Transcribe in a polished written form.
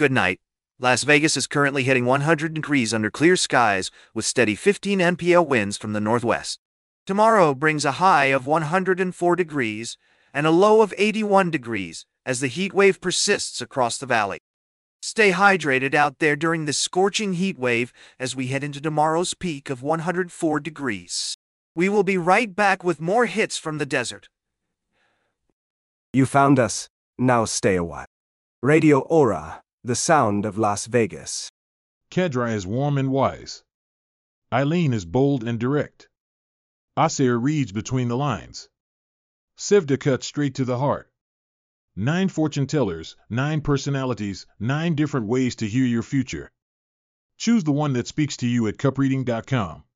good night. Las Vegas is currently hitting 100 degrees under clear skies with steady 15 mpl winds from the northwest. Tomorrow brings a high of 104 degrees and a low of 81 degrees as the heat wave persists across the valley. Stay hydrated out there during this scorching heat wave as we head into tomorrow's peak of 104 degrees. We will be right back with more hits from the desert. You found us. Now stay a while. Radio Aura, the sound of Las Vegas. Kedra is warm and wise. Eileen is bold and direct. Asir reads between the lines. Sivda cuts straight to the heart. 9 fortune tellers, 9 personalities, 9 different ways to hear your future. Choose the one that speaks to you at cupreading.com.